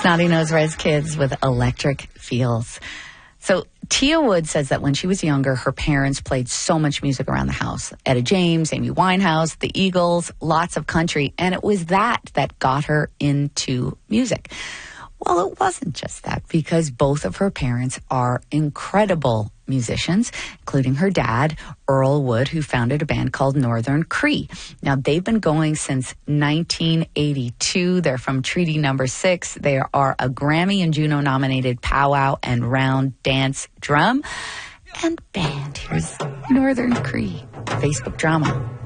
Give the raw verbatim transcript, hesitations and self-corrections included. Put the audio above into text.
Snotty Nose Rez Kids with Electric Feels. So Tia Wood says that when she was younger, her parents played so much music around the house. Etta James, Amy Winehouse, the Eagles, lots of country. And it was that that got her into music. Well, it wasn't just that, because both of her parents are incredible musicians, including her dad, Earl Wood, who founded a band called Northern Cree. Now, they've been going since nineteen eighty-two. They're from Treaty Number Six. They are a Grammy and Juno-nominated powwow and round dance drum and band. Here's Northern Cree. Facebook Drama.